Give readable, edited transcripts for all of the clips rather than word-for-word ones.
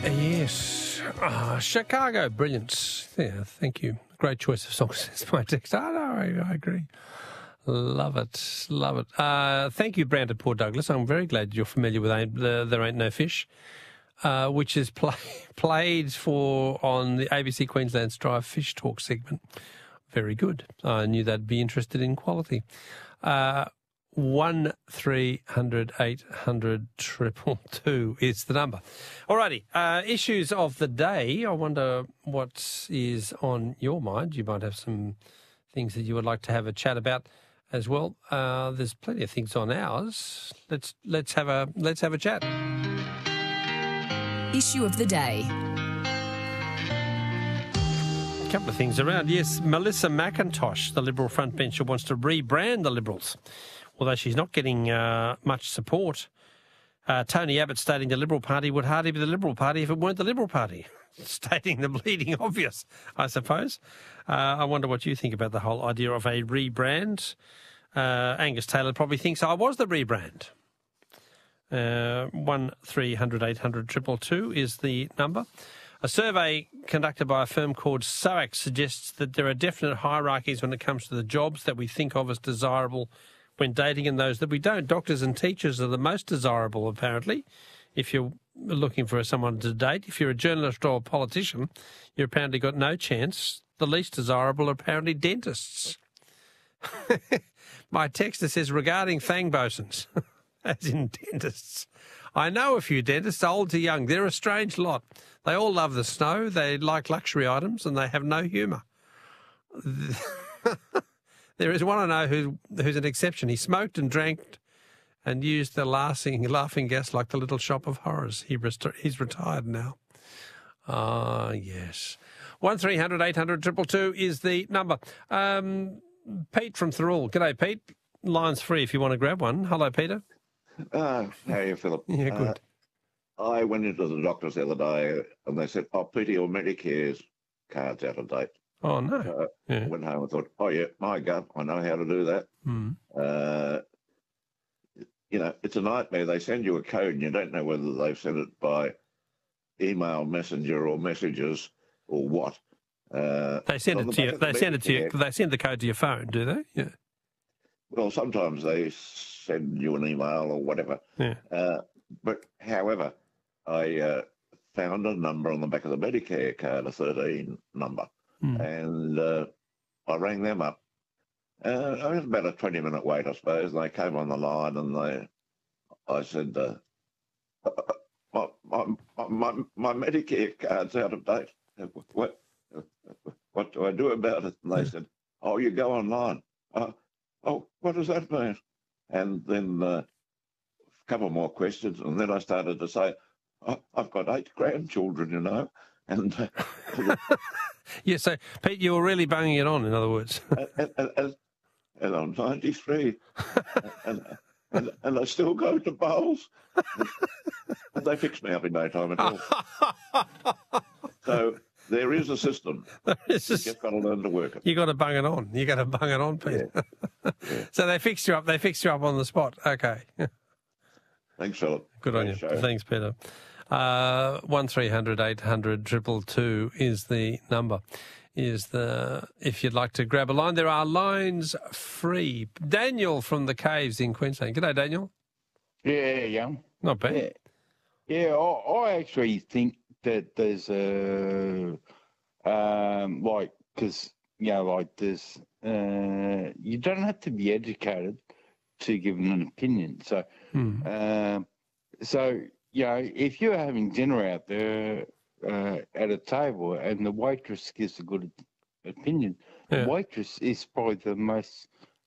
Yes. Chicago, brilliant. Yeah, thank you. Great choice of songs. That's my text. I agree. Love it. Love it. Thank you, Brandon Port Douglas. I'm very glad you're familiar with There Ain't No Fish, which is played on the ABC Queensland's Drive Fish Talk segment. Very good. I knew they'd be interested in quality. 1300 800 222 is the number. Alrighty, issues of the day. I wonder what is on your mind. You might have some things that you would like to have a chat about as well. There's plenty of things on ours. Let's have a chat. Issue of the day. A couple of things around. Yes, Melissa McIntosh, the Liberal frontbencher, wants to rebrand the Liberals, although she's not getting much support. Tony Abbott stating the Liberal Party would hardly be the Liberal Party if it weren't the Liberal Party. Stating the bleeding obvious, I suppose. I wonder what you think about the whole idea of a rebrand. Angus Taylor probably thinks I was the rebrand. 1300 800 222 is the number. A survey conducted by a firm called SOAC suggests that there are definite hierarchies when it comes to the jobs that we think of as desirable when dating and those that we don't. Doctors and teachers are the most desirable, apparently, if you're looking for someone to date. If you're a journalist or a politician, you've apparently got no chance. The least desirable are apparently dentists. My texter says, regarding fang bosuns, as in dentists. I know a few dentists, old to young. They're a strange lot. They all love the snow, they like luxury items, and they have no humour. There is one I know who's an exception. He smoked and drank and used the laughing gas like the Little Shop of Horrors. He's retired now. Ah, yes. 1300 800 222 is the number. Pete from Thirroul. G'day, Pete. Line's free if you want to grab one. Hello, Peter. How are you, Philip? Yeah, good. I went into the doctors the other day and they said, Peter, your Medicare's card's out of date. Oh, no. I went home and thought, yeah, my God, I know how to do that. It's a nightmare. They send you a code and you don't know whether they've sent it by email, messenger or messages or what. They send it to you. They send the code to your phone, do they? Yeah. Well, sometimes they send you an email or whatever. Yeah. But however, I found a number on the back of the Medicare card, a 13 number, and I rang them up. It was about a 20-minute wait, I suppose, and they came on the line and I said, my Medicare card's out of date. What do I do about it? And they said, you go online. What does that mean? And then a couple more questions, and then I started to say, I've got 8 grandchildren, and yeah. So, Pete, you were really banging it on, in other words. and I'm 93, and I still go to bowls, and they fix me up in no time at all. So there is a system. You've just got to learn to work it. You got to bung it on. You got to bung it on, Pete. Yeah. So they fixed you up. They fixed you up on the spot. Okay. Thanks, Philip. Good on you. Show. Thanks, Peter. 1300 800 222 is the number. If you'd like to grab a line, there are lines free. Daniel from the Caves in Queensland. G'day, Daniel. Yeah, young. Not bad. Yeah, I actually think that there's there's you don't have to be educated to give an opinion. So, if you're having dinner out there at a table and the waitress gives a good opinion, the waitress is probably the most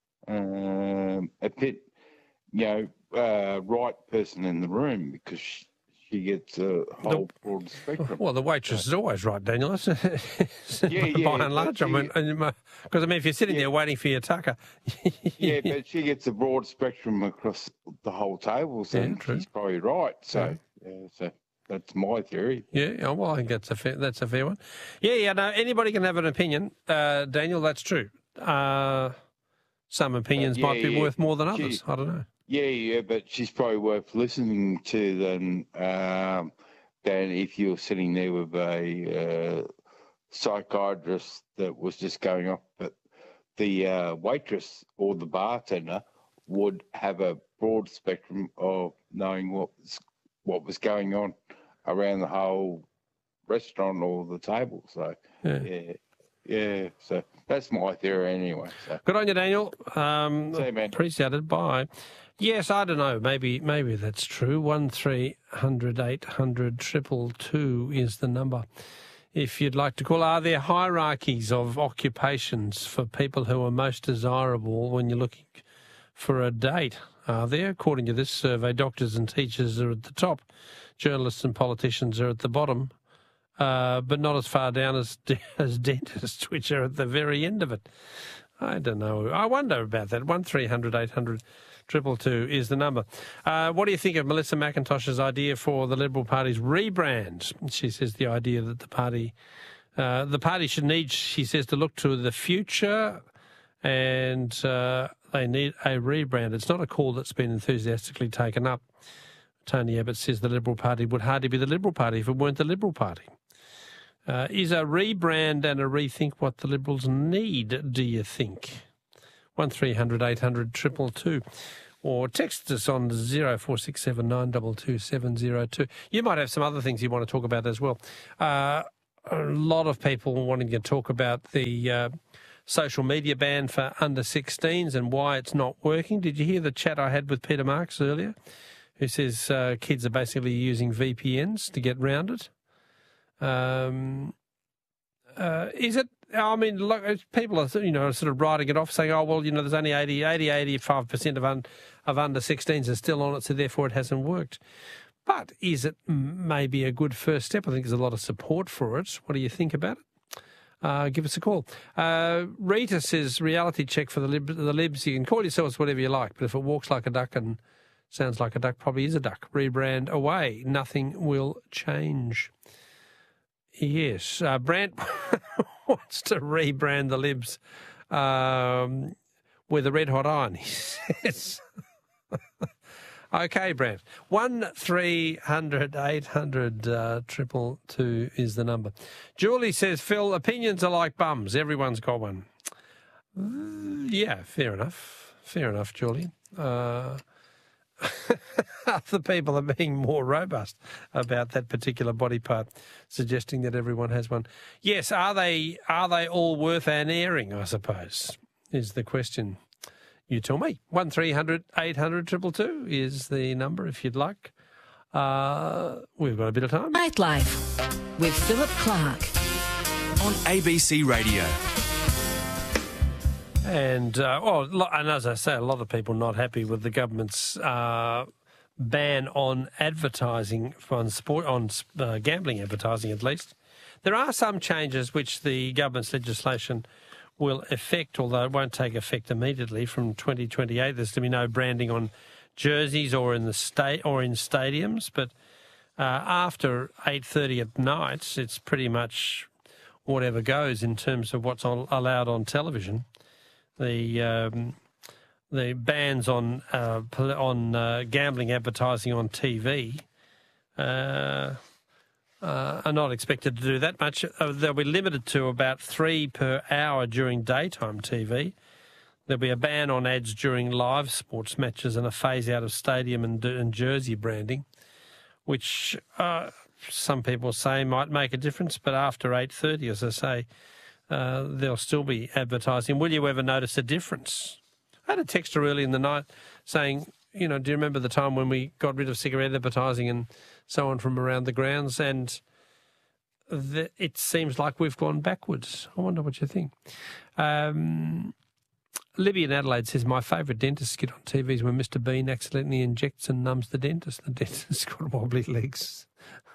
right person in the room because she gets a whole broad spectrum. Well, the waitress is always right, Daniel. By and large. Because if you're sitting there waiting for your tucker. Yeah, but she gets a broad spectrum across the whole table, so she's probably right. So, so that's my theory. Yeah, well, I think that's a fair one. Yeah, no, anybody can have an opinion, Daniel. That's true. Some opinions might be worth more than others. I don't know. Yeah, but she's probably worth listening to than than if you're sitting there with a psychiatrist that was just going off. But the waitress or the bartender would have a broad spectrum of knowing what was going on around the whole restaurant or the table. So, yeah. So that's my theory anyway. So. Good on you, Daniel. See you, man. Appreciate it. Bye. Yes, I don't know. Maybe that's true. 1300 800 222 is the number. If you'd like to call, are there hierarchies of occupations for people who are most desirable when you're looking for a date? Are there? According to this survey, doctors and teachers are at the top. Journalists and politicians are at the bottom, but not as far down as dentists, which are at the very end of it. I don't know. I wonder about that. 1300 800 222 is the number. What do you think of Melissa McIntosh's idea for the Liberal Party's rebrand? She says the idea that the party should need, she says, to look to the future and they need a rebrand. It's not a call that's been enthusiastically taken up. Tony Abbott says the Liberal Party would hardly be the Liberal Party if it weren't the Liberal Party. Is a rebrand and a rethink what the Liberals need, do you think? 1300 800 222. Or text us on 0467 922 702. You might have some other things you want to talk about as well. A lot of people wanting to talk about the social media ban for under 16s and why it's not working. Did you hear the chat I had with Peter Marks earlier, who says kids are basically using VPNs to get round it? Is it? I mean, look, people are, sort of writing it off, saying, oh, well, there's only 85% of under 16s are still on it, so therefore it hasn't worked. But is it maybe a good first step? I think there's a lot of support for it. What do you think about it? Give us a call. Rita says, reality check for the Libs. You can call yourselves whatever you like, but if it walks like a duck and sounds like a duck, probably is a duck. Rebrand away. Nothing will change. Yes. Brant wants to rebrand the Libs with a red-hot iron, he says. Okay, Brant. 1300 800 222 is the number. Julie says, Phil, opinions are like bums. Everyone's got one. Yeah, fair enough. Fair enough, Julie. Other people are being more robust about that particular body part, suggesting that everyone has one. Yes, are they all worth an airing, I suppose, is the question. You tell me. 1300 800 222 is the number if you'd like. We've got a bit of time. Nightlife with Philip Clark on ABC Radio. And as I say, a lot of people not happy with the government's ban on advertising on gambling advertising. At least there are some changes which the government's legislation will affect, although it won't take effect immediately from 2028. There's to be no branding on jerseys or in the state or in stadiums, but after 8:30 at night, it's pretty much whatever goes in terms of what's allowed on television. The bans on gambling advertising on TV are not expected to do that much. They'll be limited to about 3 per hour during daytime TV. There'll be a ban on ads during live sports matches and a phase out of stadium and jersey branding, which some people say might make a difference. But after 8:30, as I say, there'll still be advertising. Will you ever notice a difference? I had a texter early in the night saying, do you remember the time when we got rid of cigarette advertising and so on from around the grounds? And it seems like we've gone backwards. I wonder what you think. Libby in Adelaide says, my favourite dentist skit on TV is when Mr. Bean accidentally injects and numbs the dentist. The dentist's got wobbly legs.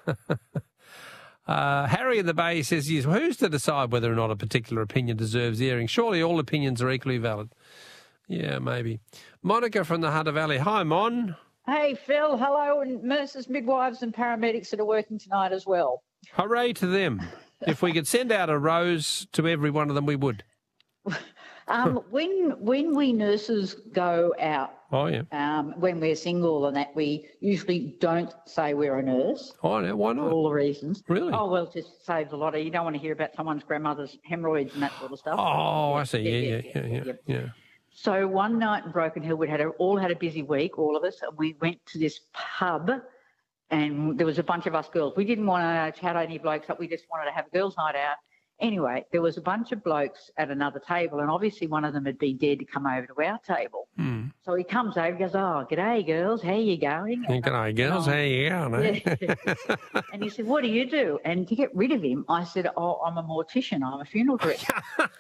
Harry in the Bay says, yes, who's to decide whether or not a particular opinion deserves airing? Surely all opinions are equally valid. Yeah, maybe. Monica from the Hunter Valley. Hi, Mon. Hey, Phil. Hello, and nurses, midwives and paramedics that are working tonight as well. Hooray to them. If we could send out a rose to every one of them, we would. When we nurses go out, Oh, yeah. when we're single and that, we usually don't say we're a nurse. Oh, yeah. Why For not? all the reasons. Really? Oh, well, it just saves a lot of... You don't want to hear about someone's grandmother's hemorrhoids and that sort of stuff. Oh, I see. Yeah. So one night in Broken Hill, we'd all had a busy week, all of us, and we went to this pub, and there was a bunch of us girls. We didn't want to chat any blokes up. We just wanted to have a girls' night out. Anyway, there was a bunch of blokes at another table, and obviously one of them had been dared to come over to our table. So he comes over and goes, "Oh, g'day, girls. How you going?" G'day, girls. How you going? Yeah. And he said, "What do you do?" And to get rid of him, I said, "Oh, I'm a mortician. I'm a funeral director."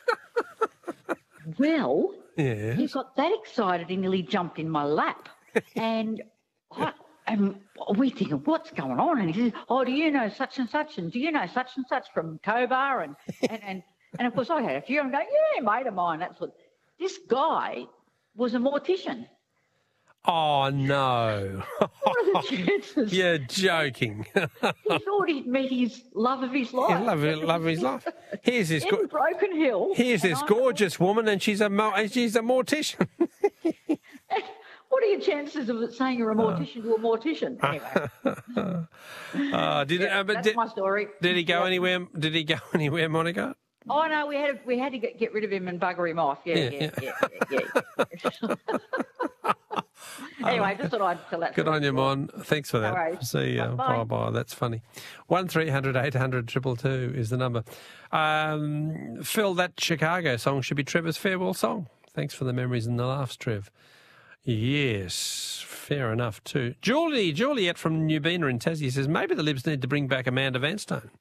Well, Yeah. he got that excited he nearly jumped in my lap. And we thinking, what's going on? And he says, "Oh, do you know such and such? And do you know such and such from Cobar?" And of course I had a few. I'm going, "Yeah, mate of mine." That's what. This guy was a mortician. Oh, no. What are the chances? You're joking. He thought he'd met his love of his life. Love of his life. Here's this In Broken Hill. Here's this gorgeous woman, and she's a mortician. What are your chances of it saying you're a mortician to a mortician? Anyway. That's my story. Did he go anywhere? Did he go anywhere, Monica? Oh no, we had to get rid of him and bugger him off. Yeah. Anyway, I just thought I'd tell that. Good on you, Mon. Thanks for that. No worries. See you. Bye. Bye. That's funny. 1300 800 222 is the number. Phil, that Chicago song should be Trevor's farewell song. Thanks for the memories and the laughs, Trev. Yes, fair enough too. Juliet from Newbena in Tassie says maybe the Libs need to bring back Amanda Vanstone,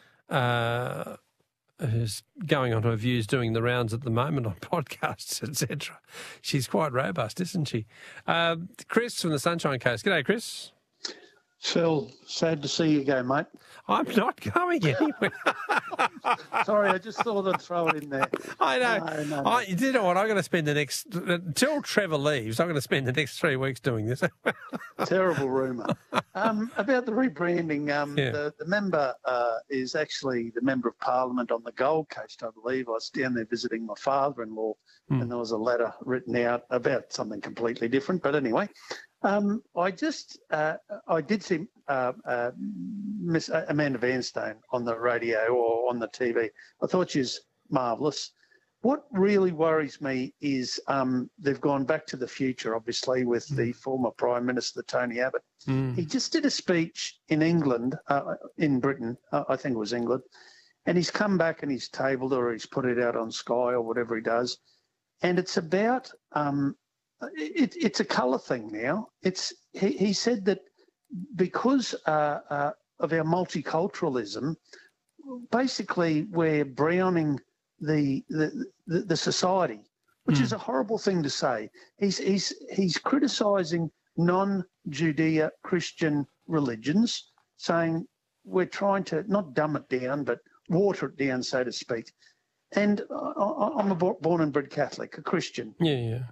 who's going on her views, doing the rounds at the moment on podcasts, etc. She's quite robust, isn't she? Chris from the Sunshine Coast. G'day, Chris. Phil, sad to see you go, mate. I'm not going anywhere. Sorry, I just thought I'd throw it in there. I know. No. You know what? I'm going to spend the next... Until Trevor leaves, I'm going to spend the next 3 weeks doing this. Terrible rumour. About the rebranding, the member is actually the Member of Parliament on the Gold Coast, I believe. I was down there visiting my father-in-law, and there was a letter written out about something completely different. But anyway... I did see Miss Amanda Vanstone on the radio or on the TV. I thought she was marvellous. What really worries me is they've gone back to the future, obviously, with the former Prime Minister, Tony Abbott. He just did a speech in England, in Britain, I think it was England, and he's come back and he's tabled or he's put it out on Sky or whatever he does, and it's about... It's a colour thing now. He said that because of our multiculturalism, basically we're browning the society, which is a horrible thing to say. He's criticising non-Judeo-Christian religions, saying we're trying to not dumb it down, but water it down, so to speak. And I'm a born and bred Catholic, a Christian. Yeah.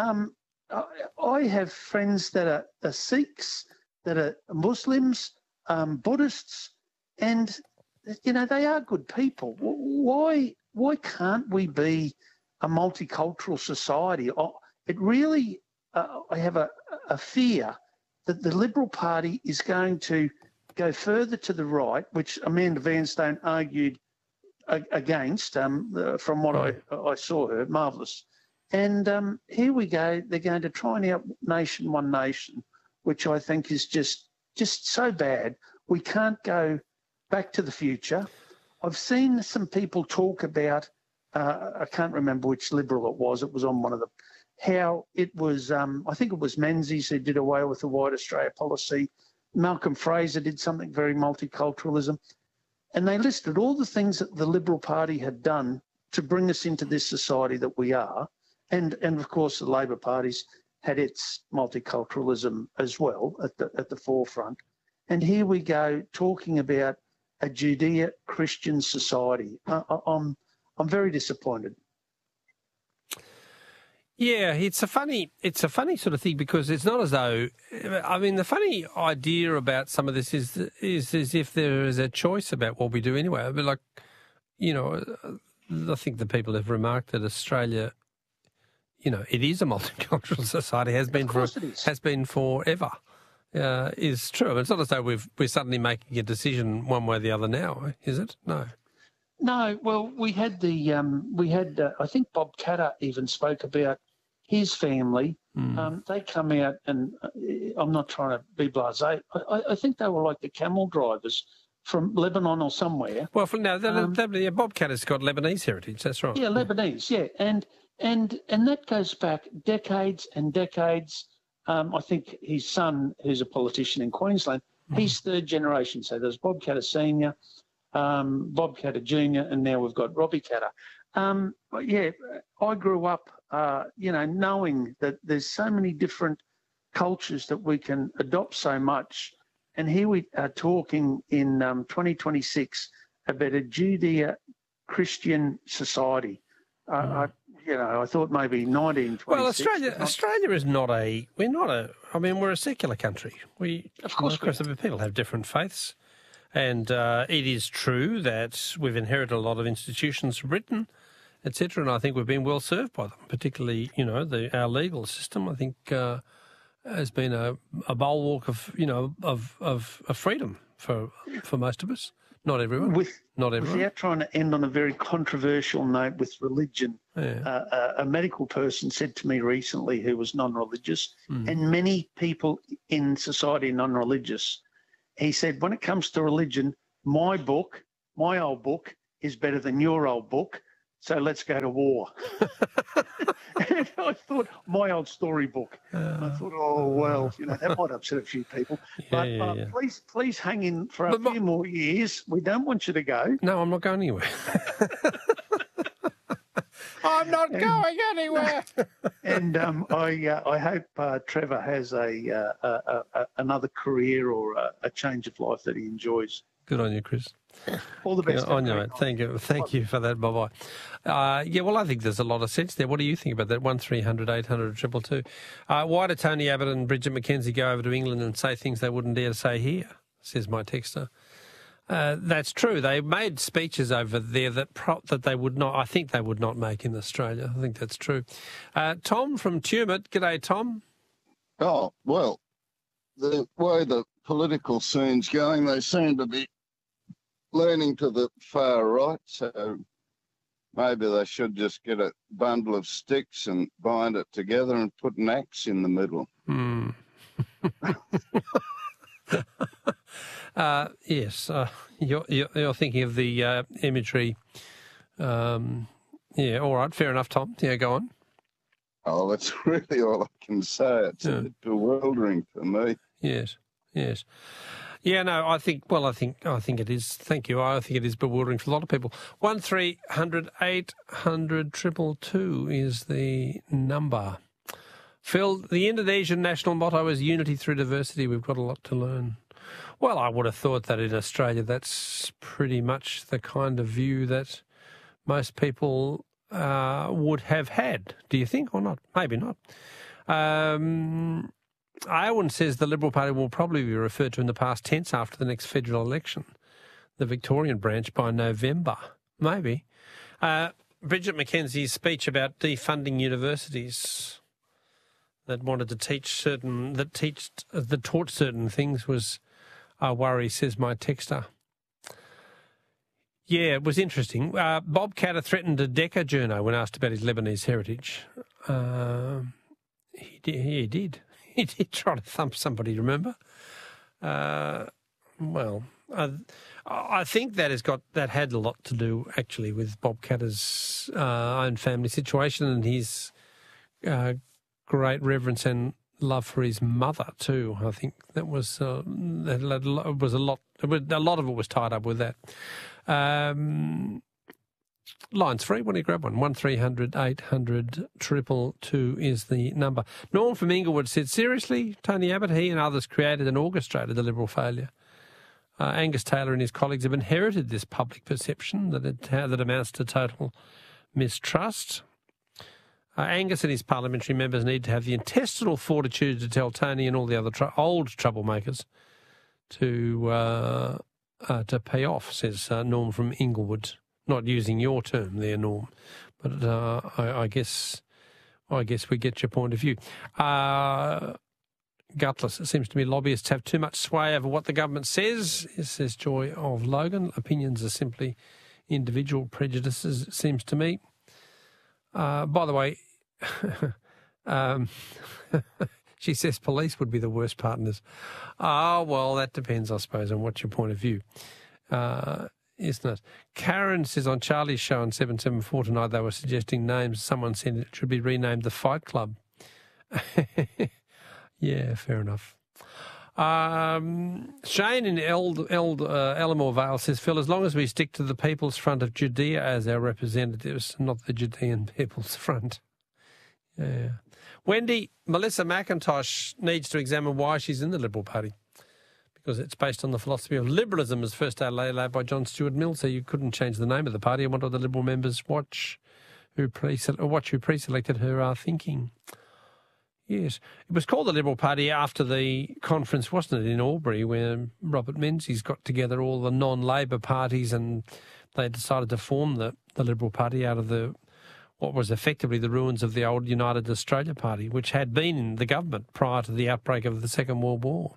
I have friends that are Sikhs, that are Muslims, Buddhists, and they are good people. Why can't we be a multicultural society? It really, I have a fear that the Liberal Party is going to go further to the right, which Amanda Vanstone argued against. From what I saw her, marvellous. And here we go. They're going to try and out nation, one nation, which I think is just so bad. We can't go back to the future. I've seen some people talk about, I can't remember which Liberal it was. It was on one of how it was, I think it was Menzies who did away with the White Australia policy. Malcolm Fraser did something very multiculturalism. And they listed all the things that the Liberal Party had done to bring us into this society that we are. And of course, the Labor Party's had its multiculturalism as well at the forefront. And here we go talking about a Judeo-Christian society. I'm very disappointed. Yeah, it's a funny sort of thing because it's not as though, I mean, the funny idea about some of this is as if there is a choice about what we do anyway. I mean, I think the people have remarked that Australia it is a multicultural society, has been forever, is true. It's not as though we're suddenly making a decision one way or the other now, is it? No. No, well, we had I think Bob Catter even spoke about his family. They come out, and I'm not trying to be blasé. I think they were like the camel drivers from Lebanon or somewhere. Well, Bob Catter's got Lebanese heritage. That's right. Yeah, Lebanese. Yeah, and that goes back decades and decades. I think his son, who's a politician in Queensland, he's third generation. So there's Bob Catter Senior, Bob Catter Junior, and now we've got Robbie Catter. I grew up, knowing that there's so many different cultures that we can adopt so much. And here we are talking in 2026 about a Judeo-Christian society. I thought maybe 1926. Well, Australia is not we're a secular country. Of course, people have different faiths. And it is true that we've inherited a lot of institutions from Britain, etc., and I think we've been well served by them, particularly, our legal system, I think, has been a bulwark of freedom for most of us. Not everyone. Without trying to end on a very controversial note with religion, a medical person said to me recently, who was non-religious, and many people in society are non-religious, he said, when it comes to religion, my old book, is better than your old book, so let's go to war. And I thought, my old storybook. I thought, oh, well, that might upset a few people. But please hang in for a few more years. We don't want you to go. No, I'm not going anywhere. I'm not going anywhere. And I hope Trevor has another career or a change of life that he enjoys. Good on you, Chris. All the best. On you, mate. Thank you for that. Bye-bye. I think there's a lot of sense there. What do you think about that? 1300 800 222. Why did Tony Abbott and Bridget McKenzie go over to England and say things they wouldn't dare to say here, says my texter. That's true. They made speeches over there that they would not, I think they would not make in Australia. I think that's true. Tom from Tumut. G'day, Tom. Oh, well, the way the political scene's going, they seem to be leaning to the far right, so maybe they should just get a bundle of sticks and bind it together and put an axe in the middle. Yes, you're thinking of the imagery. All right, fair enough, Tom. Yeah, go on. Oh, that's really all I can say. It's a bit bewildering for me. Yes. Yeah, no, I think it is. Thank you. I think it is bewildering for a lot of people. 1300 800 222 is the number. Phil, the Indonesian national motto is unity through diversity. We've got a lot to learn. Well, I would have thought that in Australia that's pretty much the kind of view that most people would have had. Do you think or not? Maybe not. Owen says the Liberal Party will probably be referred to in the past tense after the next federal election, the Victorian branch by November. Maybe. Bridget McKenzie's speech about defunding universities that wanted to taught certain things was a worry, says my texter. Yeah, it was interesting. Bob Catter threatened a Decca-journo when asked about his Lebanese heritage. He did. He did try to thump somebody, remember? I think that had a lot to do, actually, with Bob Catter's own family situation and his great reverence and love for his mother too. I think that was a lot of it was tied up with that. Line's free. Why don't you grab one? 1300 800 222 is the number. Norm from Inglewood said, seriously, Tony Abbott, he and others created and orchestrated the Liberal failure. Angus Taylor and his colleagues have inherited this public perception that amounts to total mistrust. Angus and his parliamentary members need to have the intestinal fortitude to tell Tony and all the other old troublemakers to pay off, says Norm from Inglewood. Not using your term there, Norm, but I guess I guess we get your point of view. Gutless. It seems to me lobbyists have too much sway over what the government says, says Joy of Logan. Opinions are simply individual prejudices, it seems to me. By the way, she says police would be the worst partners. Well, that depends, I suppose, on what's your point of view, isn't it? Karen says on Charlie's show on 774 tonight they were suggesting names. Someone said it should be renamed the Fight Club. Yeah, fair enough. Shane in Elmore Vale says, Phil, as long as we stick to the People's Front of Judea as our representatives, not the Judean People's Front. Yeah. Wendy, Melissa McIntosh needs to examine why she's in the Liberal Party, because it's based on the philosophy of liberalism as first laid by John Stuart Mill, so you couldn't change the name of the party. I want all the Liberal members watch who pre-selected her thinking. Yes. It was called the Liberal Party after the conference, wasn't it, in Albury, where Robert Menzies got together all the non-Labor parties and they decided to form the Liberal Party out of what was effectively the ruins of the old United Australia Party, which had been in the government prior to the outbreak of the Second World War.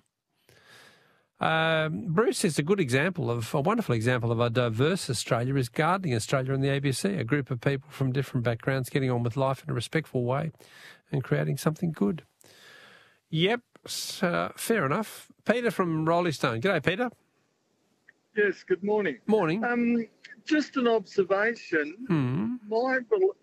Bruce is a wonderful example of a diverse Australia is Gardening Australia and the ABC, a group of people from different backgrounds getting on with life in a respectful way and creating something good. Yep, fair enough. Peter from Rolling Stone. G'day, Peter. Yes, good morning. Morning. Just an observation.